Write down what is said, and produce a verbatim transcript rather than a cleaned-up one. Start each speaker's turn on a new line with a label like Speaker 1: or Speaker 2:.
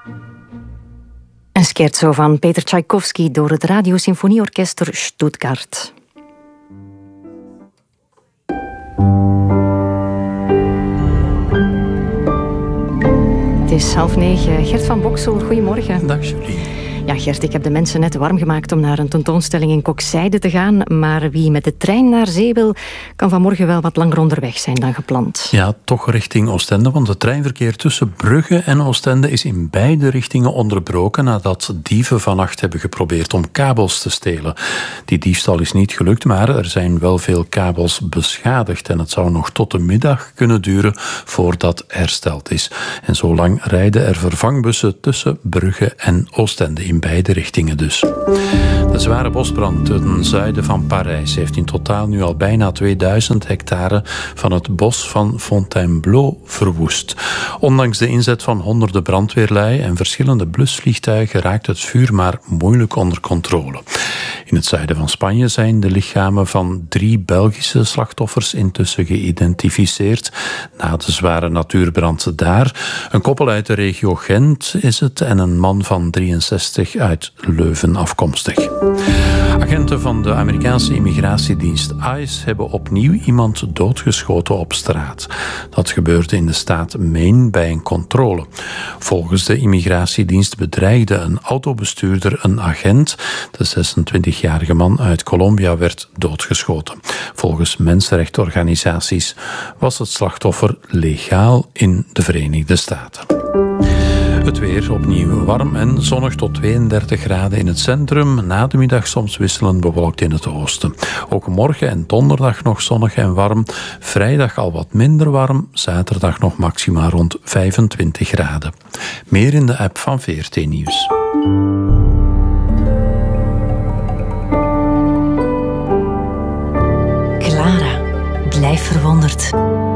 Speaker 1: Een scherzo van Peter Tchaikovsky door het Radiosymfonieorkester Stuttgart. Het is half negen. Gert van Boksel, goedemorgen.
Speaker 2: Dag Julie.
Speaker 1: Ja, Gert, ik heb de mensen net warm gemaakt om naar een tentoonstelling in Kokzijde te gaan. Maar wie met de trein naar zee wil, kan vanmorgen wel wat langer onderweg zijn dan gepland.
Speaker 2: Ja, toch richting Oostende, want het treinverkeer tussen Brugge en Oostende is in beide richtingen onderbroken nadat dieven vannacht hebben geprobeerd om kabels te stelen. Die diefstal is niet gelukt, maar er zijn wel veel kabels beschadigd en het zou nog tot de middag kunnen duren voordat hersteld is. En zo lang rijden er vervangbussen tussen Brugge en Oostende in beide richtingen dus. De zware bosbrand ten zuiden van Parijs heeft in totaal nu al bijna tweeduizend hectare van het bos van Fontainebleau verwoest. Ondanks de inzet van honderden brandweerlui en verschillende blusvliegtuigen raakt het vuur maar moeilijk onder controle. In het zuiden van Spanje zijn de lichamen van drie Belgische slachtoffers intussen geïdentificeerd na de zware natuurbrand daar. Een koppel uit de regio Gent is het en een man van drieënzestig uit Leuven afkomstig. Agenten van de Amerikaanse immigratiedienst ICE hebben opnieuw iemand doodgeschoten op straat. Dat gebeurde in de staat Maine bij een controle. Volgens de immigratiedienst bedreigde een autobestuurder een agent. De zesentwintigjarige man uit Colombia werd doodgeschoten. Volgens mensenrechtenorganisaties was het slachtoffer legaal in de Verenigde Staten. Het weer opnieuw warm en zonnig tot tweeëndertig graden in het centrum. Na de middag soms wisselend bewolkt in het oosten. Ook morgen en donderdag nog zonnig en warm. Vrijdag al wat minder warm. Zaterdag nog maxima rond vijfentwintig graden. Meer in de app van V R T Nieuws.
Speaker 1: Clara, blijf verwonderd.